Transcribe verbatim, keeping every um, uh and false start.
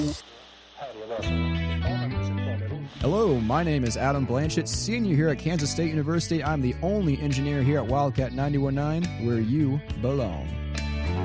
Hello, my name is Adam Blanchett, senior here at Kansas State University. I'm the only engineer here at Wildcat ninety-one point nine, where you belong.